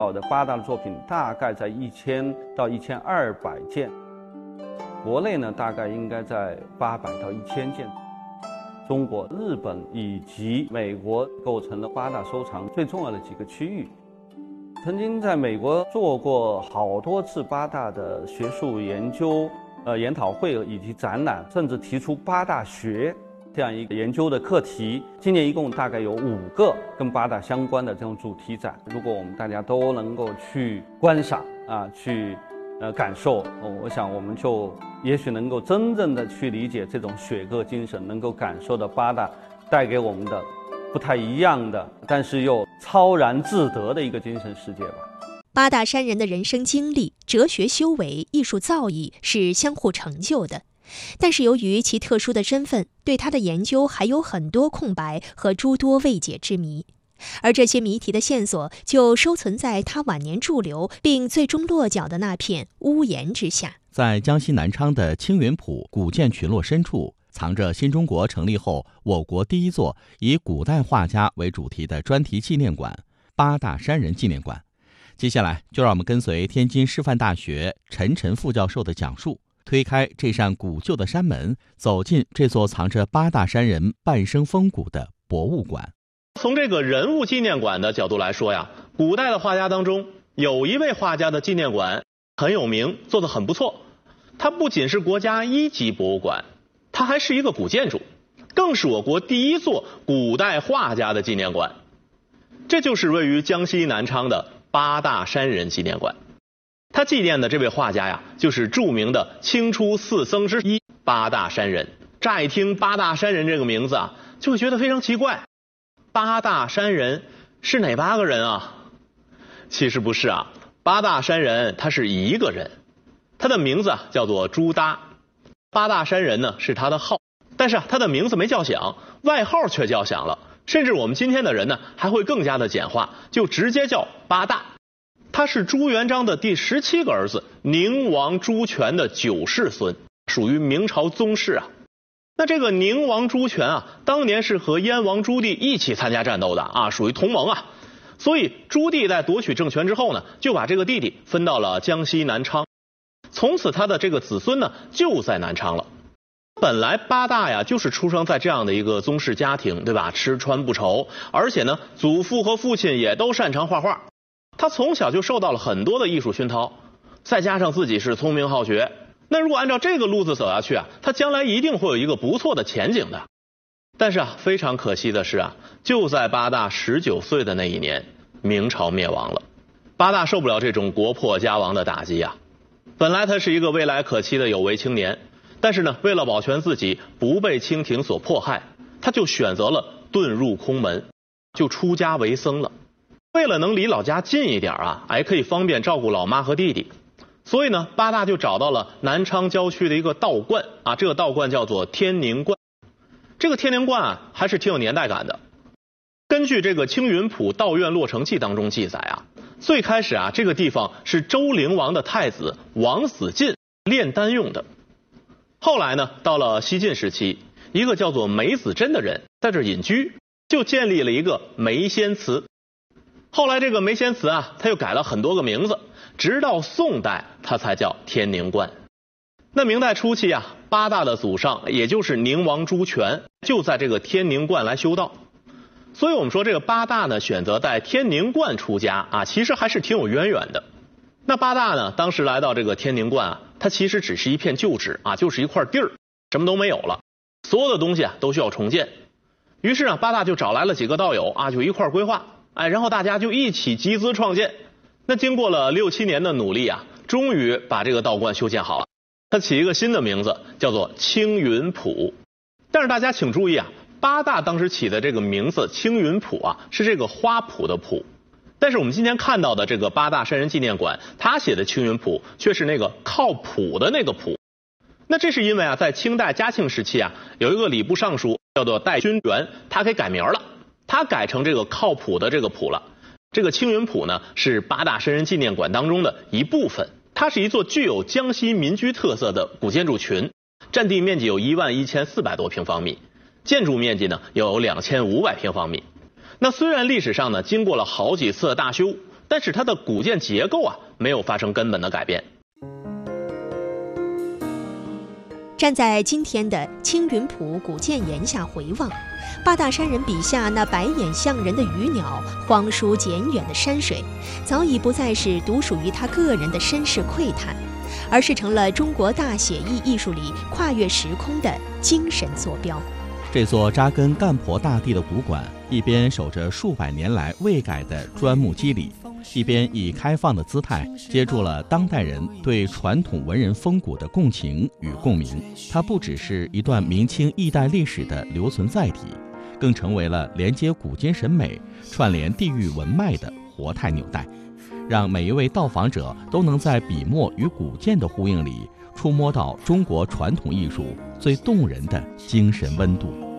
好的八大的作品大概在1000到1200件，国内呢大概应该在800到1000件。中国、日本以及美国构成了八大收藏最重要的几个区域。曾经在美国做过好多次八大的学术研究、研讨会以及展览，甚至提出八大学这样一个研究的课题。今年一共大概有5个跟八大相关的这种主题展。如果我们大家都能够去观赏去感受，我想我们就也许能够真正的去理解这种雪歌精神，能够感受到八大带给我们的不太一样的，但是又超然自得的一个精神世界吧。 八大山人的人生经历、哲学修为、艺术造诣是相互成就的，但是由于其特殊的身份，对他的研究还有很多空白和诸多未解之谜。而这些谜题的线索就收存在他晚年驻留并最终落脚的那片屋檐之下。 在江西南昌的青云浦古建群落深处，藏着新中国成立后我国第一座以古代画家为主题的专题纪念馆——八大山人纪念馆。接下来就让我们跟随天津师范大学陈晨副教授的讲述，推开这扇古旧的山门，走进这座藏着八大山人半生风骨的博物馆。 从这个人物纪念馆的角度来说呀，古代的画家当中有一位画家的纪念馆很有名，做得很不错。它不仅是国家1级博物馆，它还是一个古建筑，更是我国第一座古代画家的纪念馆。这就是位于江西南昌的八大山人纪念馆。他纪念的这位画家呀，就是著名的清初4僧之一八大山人。乍一听八大山人这个名字啊，就会觉得非常奇怪。八大山人是哪8个人啊？其实不是啊，八大山人他是一个人，他的名字叫做朱耷。八大山人呢是他的号，但是他的名字没叫响，外号却叫响了。甚至我们今天的人呢还会更加的简化，就直接叫八大。他是朱元璋的第17个儿子，宁王朱权的9世孙，属于明朝宗室啊。那这个宁王朱权啊，当年是和燕王朱棣一起参加战斗的啊，属于同盟啊。所以朱棣在夺取政权之后呢，就把这个弟弟分到了江西南昌，从此他的这个子孙呢就在南昌了。本来八大呀就是出生在这样的一个宗室家庭，对吧？吃穿不愁，而且呢祖父和父亲也都擅长画画，他从小就受到了很多的艺术熏陶，再加上自己是聪明好学，那如果按照这个路子走下去啊，他将来一定会有一个不错的前景的。但是啊，非常可惜的是啊，就在八大19岁的那一年，明朝灭亡了。八大受不了这种国破家亡的打击啊，本来他是一个未来可期的有为青年，但是呢，为了保全自己不被清廷所迫害，他就选择了遁入空门，就出家为僧了。为了能离老家近一点啊，可以方便照顾老妈和弟弟，所以呢，八大就找到了南昌郊区的一个道观啊，这个道观叫做天宁观。这个天宁观啊，还是挺有年代感的。根据这个《青云浦道院落成记》当中记载啊，最开始啊，这个地方是周灵王的太子王子晋炼丹用的。后来呢，到了西晋时期，一个叫做梅子珍的人在这隐居，就建立了一个梅仙祠。后来这个梅仙祠啊，他又改了很多个名字，直到宋代他才叫天宁观。那明代初期啊，八大的祖上也就是宁王朱权就在这个天宁观来修道，所以我们说这个八大呢选择在天宁观出家啊，其实还是挺有渊源的。那八大呢当时来到这个天宁观啊，它其实只是一片旧址啊，就是一块地儿，什么都没有了，所有的东西啊都需要重建。于是呢，八大就找来了几个道友啊，就一块规划，然后大家就一起集资创建。那经过了6、7年的努力啊，终于把这个道观修建好了。他起一个新的名字，叫做青云浦。但是大家请注意啊，八大当时起的这个名字青云浦啊，是这个花圃的圃。但是我们今天看到的这个八大山人纪念馆，他写的青云浦却是那个靠谱的那个浦。那这是因为啊，在清代嘉庆时期啊，有一个礼部尚书叫做戴勋元，他给改名了，他改成这个靠谱的这个浦了。这个青云浦呢，是八大山人纪念馆当中的一部分。它是一座具有江西民居特色的古建筑群，占地面积有11400多平方米，建筑面积呢有2500平方米。那虽然历史上呢经过了好几次的大修， 但是它的古建结构没有发生根本的改变。 站在今天的青云浦古建岩下回望，八大山人笔下那白眼像人的鱼鸟、荒疏简远的山水，早已不再是独属于他个人的身世喟叹，而是成了中国大写意艺术里跨越时空的精神坐标。 这座扎根干婆大地的古馆，一边守着数百年来未改的砖木肌理，一边以开放的姿态接住了当代人对传统文人风骨的共情与共鸣。它不只是一段明清易代历史的留存载体，更成为了连接古今审美、串联地域文脉的活态纽带，让每一位到访者都能在笔墨与古建的呼应里，触摸到中国传统艺术最动人的精神温度。